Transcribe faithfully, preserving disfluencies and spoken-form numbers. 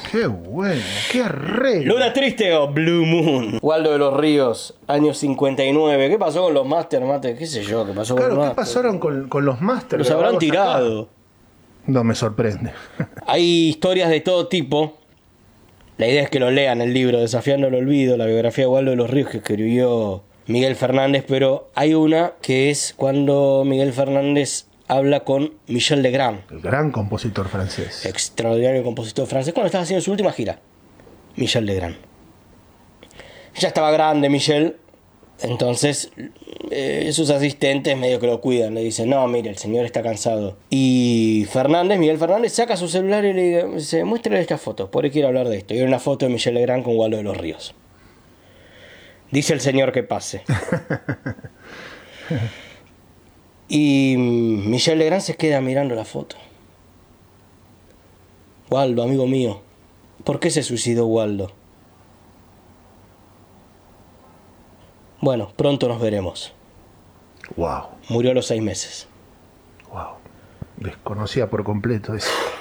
Qué bueno, qué arreglo. Luna Triste o Blue Moon. Waldo de los Ríos, año cincuenta y nueve. ¿Qué pasó con los Master, mate? ¿Qué sé yo? ¿Qué pasó Claro, con los ¿qué Master? pasaron con, con los Masters? Los habrán tirado. Acá? No me sorprende. Hay historias de todo tipo. La idea es que lo lean el libro Desafiando el Olvido, la biografía de Waldo de los Ríos que escribió Miguel Fernández, pero hay una que es cuando Miguel Fernández habla con Michel Legrand, El gran compositor francés. extraordinario compositor francés, cuando estaba haciendo su última gira. Michel Legrand. Ya estaba grande Michel, entonces eh, sus asistentes medio que lo cuidan, le dicen, no, mire, el señor está cansado. Y Fernández, Miguel Fernández, saca su celular y le dice, muéstrale esta foto, por ahí quiero hablar de esto. Y era una foto de Michel Legrand con Waldo de los Ríos. Dice el señor que pase. Y Michel Legrand se queda mirando la foto. Waldo, amigo mío, ¿por qué se suicidó Waldo? Bueno, pronto nos veremos. Wow, Murió a los seis meses. wow. Desconocía por completo eso.